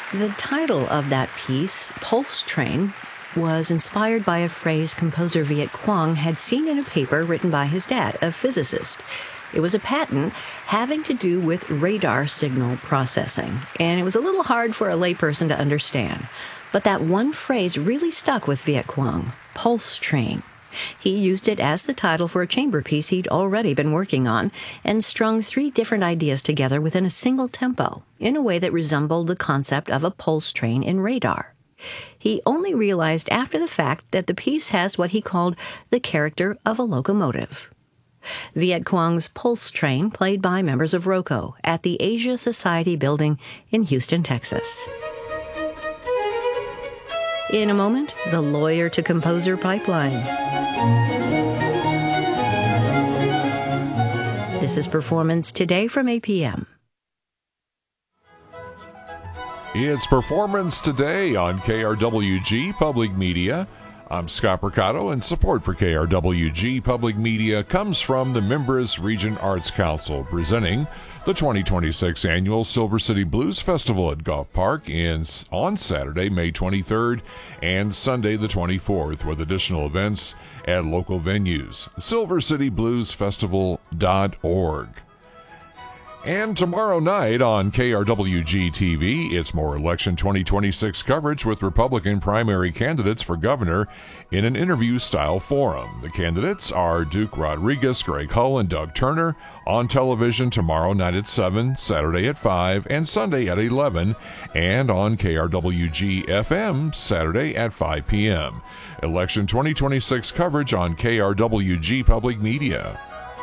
The title of that piece, Pulse Train, was inspired by a phrase composer Viet Cuong had seen in a paper written by his dad, a physicist. It was a patent having to do with radar signal processing, and it was a little hard for a layperson to understand. But that one phrase really stuck with Viet Cuong, Pulse Train. He used it as the title for a chamber piece he'd already been working on, and strung 3 different ideas together within a single tempo, in a way that resembled the concept of a pulse train in radar. He only realized after the fact that the piece has what he called the character of a locomotive. Viet Cuong's Pulse Train, played by members of ROCO at the Asia Society building in Houston, Texas. In a moment, the lawyer-to-composer pipeline. This is Performance Today from 8 p.m. It's Performance Today on KRWG Public Media. I'm Scott Mercado, and support for KRWG Public Media comes from the Mimbres Region Arts Council, presenting the 2026 Annual Silver City Blues Festival at Gulf Park on Saturday, May 23rd, and Sunday the 24th, with additional events at local venues. SilverCityBluesFestival.org. And tomorrow night on KRWG TV, it's more Election 2026 coverage with Republican primary candidates for governor in an interview-style forum. The candidates are Duke Rodriguez, Greg Hull, and Doug Turner, on television tomorrow night at 7, Saturday at 5, and Sunday at 11, and on KRWG-FM Saturday at 5 p.m. Election 2026 coverage on KRWG Public Media.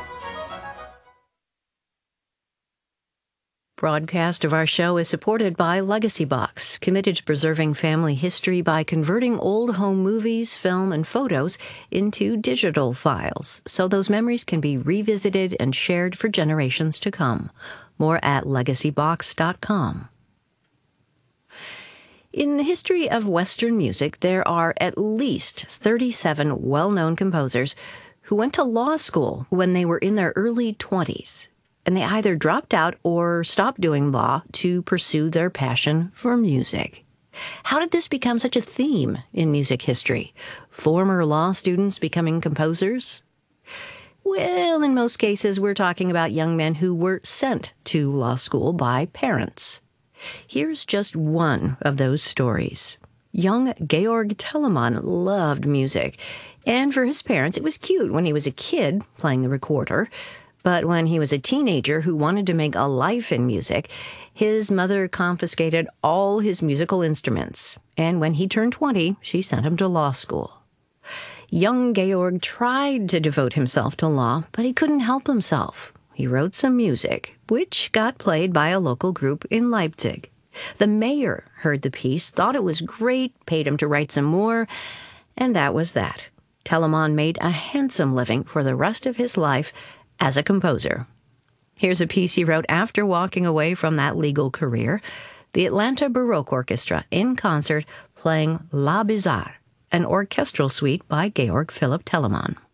Broadcast of our show is supported by Legacy Box, committed to preserving family history by converting old home movies, film, and photos into digital files, so those memories can be revisited and shared for generations to come. More at legacybox.com. In the history of Western music, there are at least 37 well-known composers who went to law school when they were in their early 20s. And they either dropped out or stopped doing law to pursue their passion for music. How did this become such a theme in music history? Former law students becoming composers? Well, in most cases, we're talking about young men who were sent to law school by parents. Here's just one of those stories. Young Georg Telemann loved music, and for his parents, it was cute when he was a kid playing the recorder. But when he was a teenager who wanted to make a life in music, his mother confiscated all his musical instruments. And when he turned 20, she sent him to law school. Young Georg tried to devote himself to law, but he couldn't help himself. He wrote some music, which got played by a local group in Leipzig. The mayor heard the piece, thought it was great, paid him to write some more, and that was that. Telemann made a handsome living for the rest of his life as a composer. Here's a piece he wrote after walking away from that legal career. The Atlanta Baroque Orchestra in concert playing La Bizarre, an orchestral suite by Georg Philipp Telemann.